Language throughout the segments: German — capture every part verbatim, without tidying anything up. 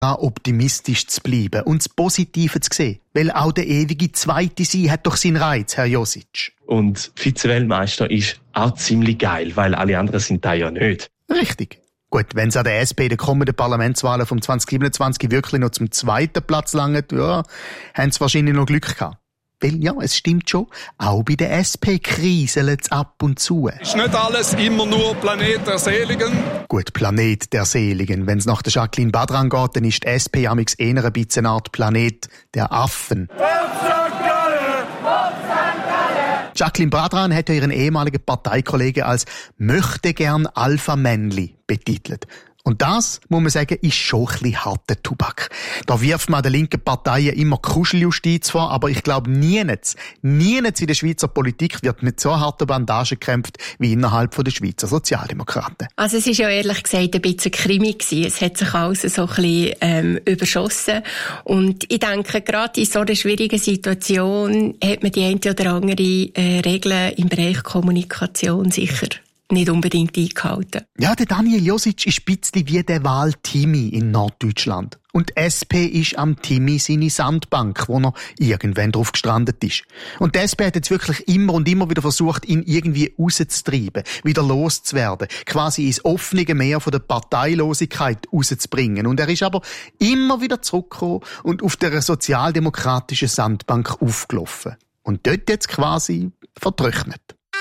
optimistisch zu bleiben und das Positive zu sehen. Weil auch der ewige Zweite sein hat doch seinen Reiz, Herr Josic. Und Vize-Weltmeister ist auch ziemlich geil, weil alle anderen sind da ja nicht. Richtig. Gut, wenn es an der S P den kommenden Parlamentswahlen vom zwanzig siebenundzwanzig wirklich noch zum zweiten Platz langt, ja, haben sie wahrscheinlich noch Glück gehabt. Weil, ja, es stimmt schon, auch bei der S P kriselt es ab und zu. Ist nicht alles immer nur Planet der Seligen? Gut, Planet der Seligen. Wenn es nach der Jacqueline Badran geht, dann ist die S P amix eher ein bisschen eine Art Planet der Affen. Jacqueline Badran hat ja ihren ehemaligen Parteikollegen als «möchte gern Alpha-Männli» betitelt. Und das, muss man sagen, ist schon ein bisschen harter Tobak. Da wirft man den linken Parteien immer Kuscheljustiz vor, aber ich glaube, niemals, niemals in der Schweizer Politik wird mit so harter Bandage gekämpft wie innerhalb der Schweizer Sozialdemokraten. Also es war ja ehrlich gesagt ein bisschen Krimi gewesen. Es hat sich alles so ein bisschen ähm, überschossen. Und ich denke, gerade in so einer schwierigen Situation hat man die eine oder andere äh, Regel im Bereich Kommunikation sicher nicht unbedingt eingehalten. Ja, der Daniel Josic ist ein bisschen wie der Wahl-Timmy in Norddeutschland. Und die S P ist am Timmy seine Sandbank, wo er irgendwann drauf gestrandet ist. Und die S P hat jetzt wirklich immer und immer wieder versucht, ihn irgendwie rauszutreiben, wieder loszuwerden, quasi ins offene Meer von der Parteilosigkeit rauszubringen. Und er ist aber immer wieder zurückgekommen und auf der sozialdemokratischen Sandbank aufgelaufen. Und dort jetzt quasi vertrocknet.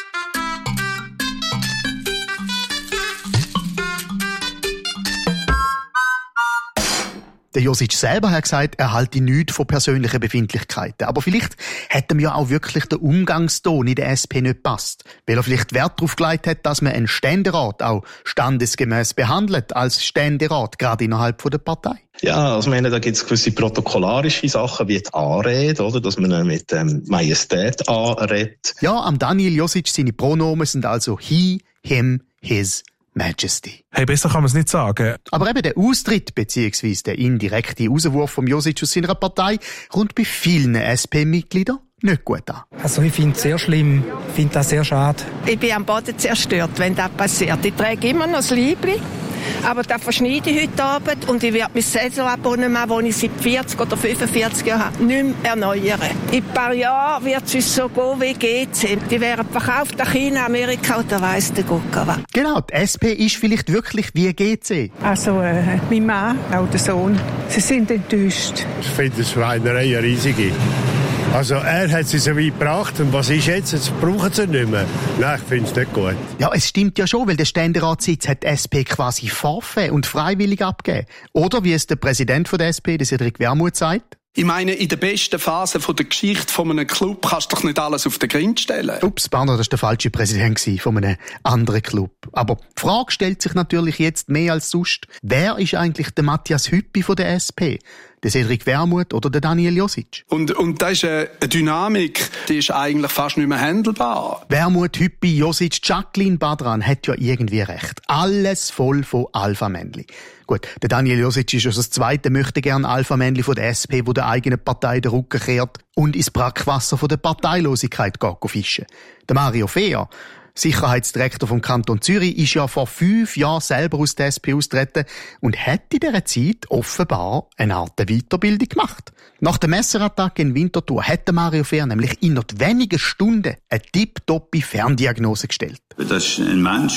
Der Josic selber hat gesagt, er halte nichts von persönlichen Befindlichkeiten. Aber vielleicht hat ihm ja auch wirklich der Umgangston in der S P nicht gepasst. Weil er vielleicht Wert darauf gelegt hat, dass man einen Ständerat auch standesgemäß behandelt als Ständerat, gerade innerhalb der Partei. Ja, also ich meine, da gibt es gewisse protokollarische Sachen wie die Anrede, oder? Dass man mit ähm, Majestät anredet. Ja, am Daniel Josic seine Pronomen sind also he, him, his, Majesty. Hey, besser kann man es nicht sagen. Aber eben der Austritt bzw. der indirekte Rauswurf vom Josic aus seiner Partei kommt bei vielen S P-Mitgliedern nicht gut an. Also ich finde es sehr schlimm, ich finde das sehr schade. Ich bin am Boden zerstört, wenn das passiert. Ich trage immer noch das Liebli, aber das verschneide ich heute Abend und ich werde mein Saisonabonnement, das ich seit vierzig oder fünfundvierzig Jahren habe, nicht mehr erneuern. In ein paar Jahren wird es uns so gehen wie G C. Die werden verkauft nach China, Amerika oder weiss der Gucke was. Genau, die S P ist vielleicht wirklich wie G C. Also äh, mein Mann, auch der Sohn, sie sind enttäuscht. Ich finde es Schweinerei eine riesige. Also er hat sie so weit gebracht und was ist jetzt? Jetzt brauchen sie nicht mehr. Nein, ich finde es nicht gut. Ja, es stimmt ja schon, weil der Ständeratssitz hat die S P quasi forfait und freiwillig abgegeben. Oder wie es der Präsident der S P, der Cedric Wermuth, sagt. Ich meine, in der besten Phase der Geschichte von einem Club kannst du doch nicht alles auf den Grind stellen. Ups, Banner, das war der falsche Präsident von einem anderen Club. Aber die Frage stellt sich natürlich jetzt mehr als sonst. Wer ist eigentlich der Matthias Hüppi von der S P? Der Cedric Wermuth oder der Daniel Josic? Und, und das ist eine Dynamik, die ist eigentlich fast nicht mehr handelbar. Wermuth, Hüppi, Josic, Jacqueline Badran hat ja irgendwie recht. Alles voll von Alpha-Männli. Gut, der Daniel Josic ist also das zweite möchte gern Alpha-Männli von der S P, wo der eigenen Partei den Rücken kehrt und ins Brackwasser von der Parteilosigkeit geht fischen. Der Mario Fehr, Sicherheitsdirektor vom Kanton Zürich, ist ja vor fünf Jahren selber aus der S P austreten und hat in dieser Zeit offenbar eine Art Weiterbildung gemacht. Nach der Messerattacke in Winterthur hat der Mario Fehr nämlich in nur wenigen Stunden eine tipptoppe Ferndiagnose gestellt. Das ist ein Mensch,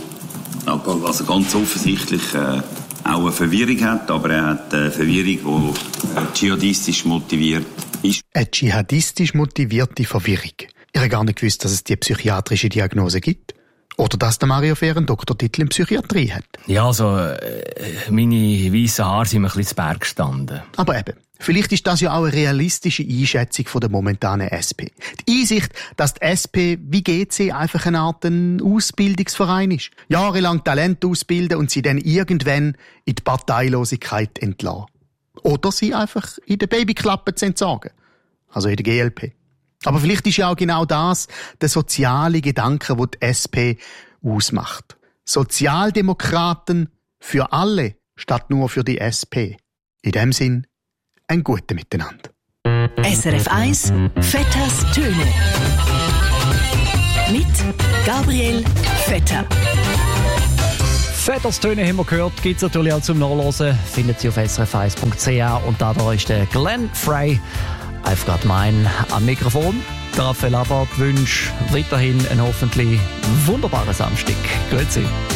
der also ganz offensichtlich äh, auch eine Verwirrung hat, aber er hat eine Verwirrung, die äh, dschihadistisch motiviert ist. Eine dschihadistisch motivierte Verwirrung. Ich habe gar nicht gewusst, dass es die psychiatrische Diagnose gibt. Oder dass der Mario Fehr einen Doktortitel in Psychiatrie hat. Ja, also, äh, meine weißen Haare sind mir ein bisschen zu Berg gestanden. Aber eben, vielleicht ist das ja auch eine realistische Einschätzung von der momentanen S P. Die Einsicht, dass die S P wie G C einfach eine Art ein Ausbildungsverein ist. Jahrelang Talent ausbilden und sie dann irgendwann in die Parteilosigkeit entlassen. Oder sie einfach in der Babyklappe zu entsagen. Also in der G L P. Aber vielleicht ist ja auch genau das der soziale Gedanke, den die S P ausmacht. Sozialdemokraten für alle, statt nur für die S P. In dem Sinn, ein gutes Miteinander. S R F eins Vetters Töne mit Gabriel Vetter. Vetters Töne haben wir gehört, gibt es natürlich auch zum Nachlesen. Findet Sie auf s r f eins punkt c h und da, da ist der Glenn Frey. I've got mine am Mikrofon. Der Raphael Abad wünscht weiterhin einen hoffentlich wunderbaren Samstag. Grüezi.